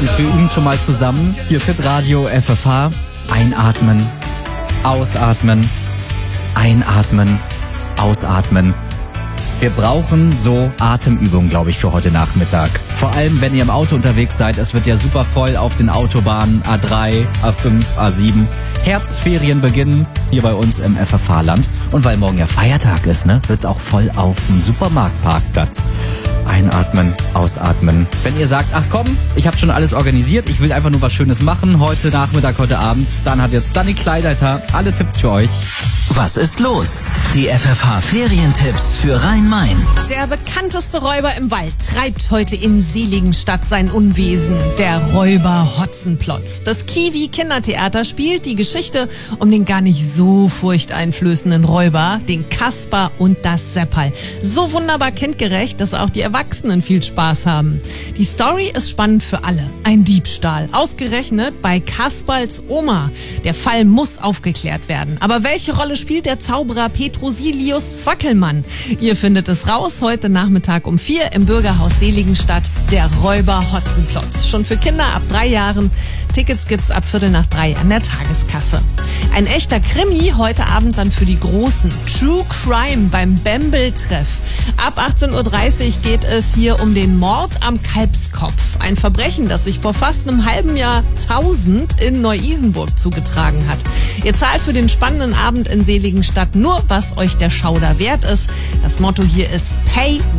kommt, wir üben schon mal zusammen. Hier ist Hitradio FFH. Einatmen, ausatmen, einatmen, ausatmen. Wir brauchen so Atemübungen, glaube ich, für heute Nachmittag. Vor allem, wenn ihr im Auto unterwegs seid. Es wird ja super voll auf den Autobahnen A3, A5, A7. Herbstferien beginnen hier bei uns im FFH-Land. Und weil morgen ja Feiertag ist, wird's auch voll auf dem Supermarktparkplatz. Einatmen, ausatmen. Wenn ihr sagt, ach komm, ich habe schon alles organisiert, ich will einfach nur was Schönes machen, heute Nachmittag, heute Abend, dann hat jetzt Dani Kleideiter alle Tipps für euch. Was ist los? Die FFH-Ferientipps für Rhein-Main. Der bekannteste Räuber im Wald treibt heute in Seligenstadt sein Unwesen. Der Räuber Hotzenplotz. Das Kiwi-Kindertheater spielt die Geschichte um den gar nicht so furchteinflößenden Räuber, den Kasper und das Seppal. So wunderbar kindgerecht, dass auch die Erwachsenen viel Spaß haben. Die Story ist spannend für alle. Ein Diebstahl. Ausgerechnet bei Kasperls Oma. Der Fall muss aufgeklärt werden. Aber welche Rolle spielt der Zauberer Petrosilius Zwackelmann? Ihr findet es raus heute Nachmittag um 4 im Bürgerhaus Seligenstadt. Der Räuber Hotzenplotz. Schon für Kinder ab 3 Jahren. Tickets gibt's ab 2:45 an der Tageskasse. Ein echter Krimi heute Abend dann für die Großen. True Crime beim Bembel-Treff. Ab 18:30 Uhr geht es hier um den Mord am Kalbskopf. Ein Verbrechen, das sich vor fast einem halben Jahrtausend in Neu-Isenburg zugetragen hat. Ihr zahlt für den spannenden Abend in Seligenstadt nur, was euch der Schauder wert ist. Das Motto hier ist Pay